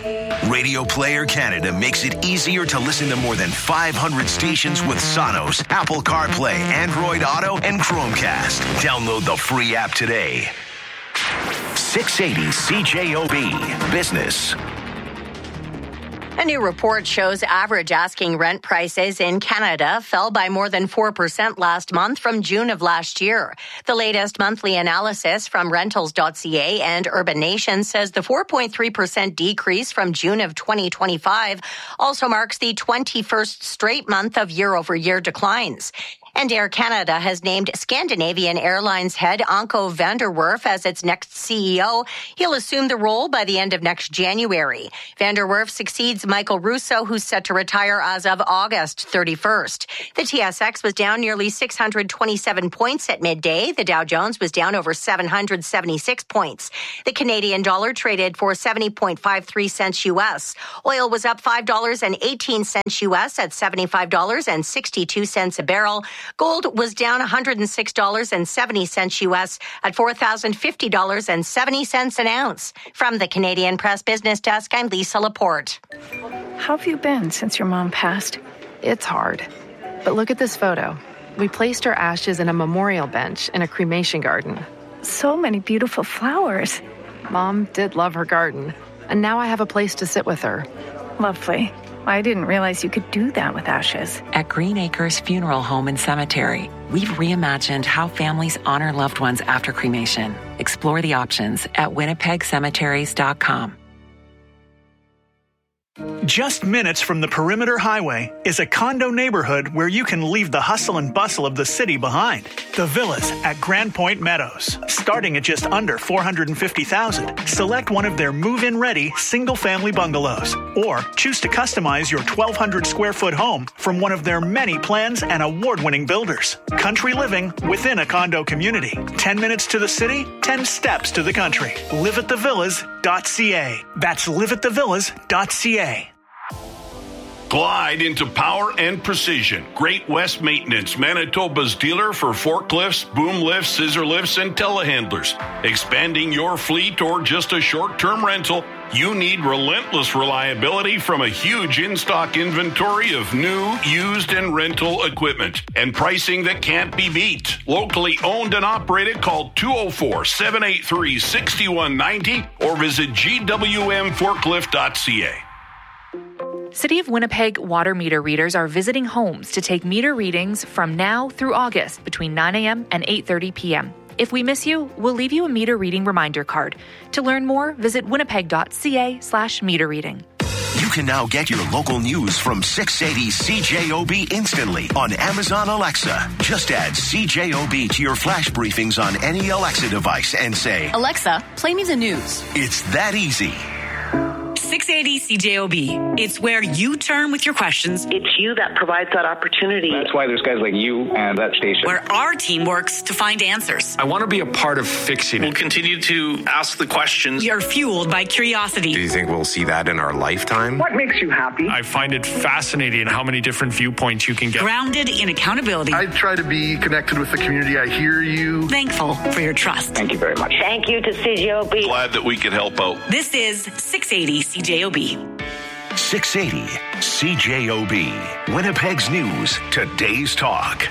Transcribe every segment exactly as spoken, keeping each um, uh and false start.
Radio Player Canada makes it easier to listen to more than five hundred stations with Sonos, Apple CarPlay, Android Auto, and Chromecast. Download the free app today. six eighty C J O B Business. A new report shows average asking rent prices in Canada fell by more than four percent last month from June of last year. The latest monthly analysis from rentals dot c a and Urban Nation says the four point three percent decrease from June of twenty twenty-five also marks the twenty-first straight month of year-over-year declines. And Air Canada has named Scandinavian Airlines head Anko van der Werf as its next C E O. He'll assume the role by the end of next January. Van der Werf succeeds Michael Russo, who's set to retire as of August thirty-first. The T S X was down nearly six hundred twenty-seven points at midday. The Dow Jones was down over seven hundred seventy-six points. The Canadian dollar traded for seventy point five three cents U S. Oil was up five dollars and eighteen cents U S at seventy-five dollars and sixty-two cents a barrel. Gold was down one hundred six dollars and seventy cents U S at four thousand fifty dollars and seventy cents an ounce. From the Canadian Press Business Desk, I'm Lisa Laporte. How have you been since your mom passed? It's hard. But look at this photo. We placed her ashes in a memorial bench in a cremation garden. So many beautiful flowers. Mom did love her garden, and now I have a place to sit with her. Lovely. I didn't realize you could do that with ashes. At Green Acres Funeral Home and Cemetery, we've reimagined how families honor loved ones after cremation. Explore the options at winnipeg cemeteries dot com. Just minutes from the Perimeter Highway is a condo neighborhood where you can leave the hustle and bustle of the city behind. The Villas at Grand Point Meadows. Starting at just under four hundred fifty thousand dollars, select one of their move-in ready single-family bungalows or choose to customize your twelve hundred square foot home from one of their many plans and award-winning builders. Country living within a condo community. ten minutes to the city, ten steps to the country. live at the villas dot c a. That's live at the villas dot c a. Glide into power and precision. Great West Maintenance, Manitoba's dealer for forklifts, boom lifts, scissor lifts, and telehandlers. Expanding your fleet or just a short-term rental, you need relentless reliability from a huge in-stock inventory of new, used, and rental equipment. And pricing that can't be beat. Locally owned and operated, call two oh four, seven eight three, six one nine oh or visit g w m forklift dot c a. City of Winnipeg water meter readers are visiting homes to take meter readings from now through August between nine a.m. and eight thirty p.m. If we miss you, we'll leave you a meter reading reminder card. To learn more, visit winnipeg dot c a slash meter reading. You can now get your local news from six eighty C J O B instantly on Amazon Alexa. Just add C J O B to your flash briefings on any Alexa device and say, Alexa, play me the news. It's that easy. six eighty C J O B. It's where you turn with your questions. It's you that provides that opportunity. That's why there's guys like you and that station. Where our team works to find answers. I want to be a part of fixing it. We'll continue to ask the questions. You're fueled by curiosity. Do you think we'll see that in our lifetime? What makes you happy? I find it fascinating how many different viewpoints you can get. Grounded in accountability. I try to be connected with the community. I hear you. Thankful for your trust. Thank you very much. Thank you to C J O B. Glad that we could help out. This is six eighty C J O B. six eighty C J O B. Winnipeg's News. Today's Talk.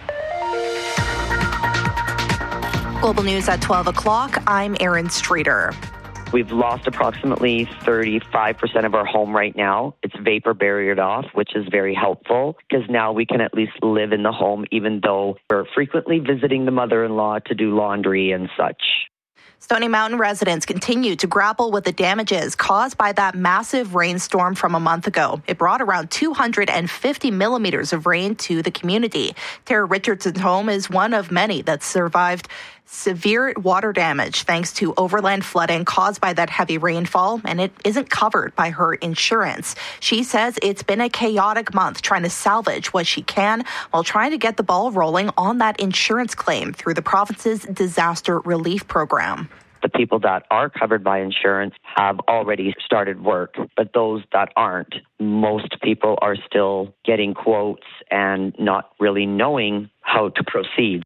Global News at twelve o'clock. I'm Erin Streeter. We've lost approximately thirty-five percent of our home right now. It's vapor barriered off, which is very helpful because now we can at least live in the home, even though we're frequently visiting the mother-in-law to do laundry and such. Stony Mountain residents continue to grapple with the damages caused by that massive rainstorm from a month ago. It brought around two hundred fifty millimeters of rain to the community. Tara Richardson's home is one of many that survived severe water damage thanks to overland flooding caused by that heavy rainfall, and it isn't covered by her insurance. She says it's been a chaotic month trying to salvage what she can while trying to get the ball rolling on that insurance claim through the province's disaster relief program. The people that are covered by insurance have already started work, but those that aren't, most people are still getting quotes and not really knowing how to proceed.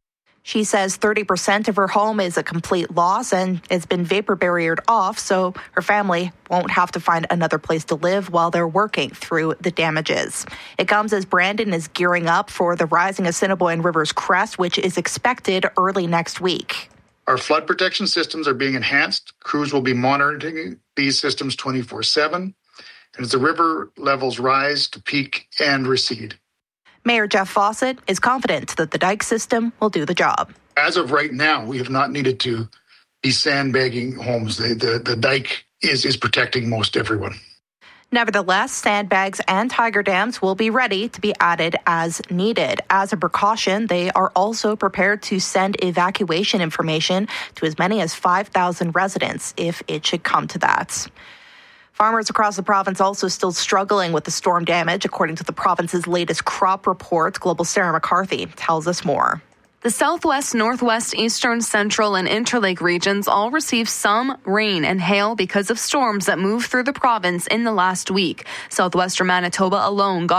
She says thirty percent of her home is a complete loss and it's been vapor barriered off, so her family won't have to find another place to live while they're working through the damages. It comes as Brandon is gearing up for the Rising Assiniboine River's crest, which is expected early next week. Our flood protection systems are being enhanced. Crews will be monitoring these systems twenty-four seven. And as the river levels rise to peak and recede. Mayor Jeff Fawcett is confident that the dike system will do the job. As of right now, we have not needed to be sandbagging homes. The, the, the dike is, is protecting most everyone. Nevertheless, sandbags and tiger dams will be ready to be added as needed. As a precaution, they are also prepared to send evacuation information to as many as five thousand residents if it should come to that. Farmers across the province also still struggling with the storm damage, according to the province's latest crop report. Global Sarah McCarthy tells us more. The southwest, northwest, eastern, central, and interlake regions all received some rain and hail because of storms that moved through the province in the last week. Southwestern Manitoba alone got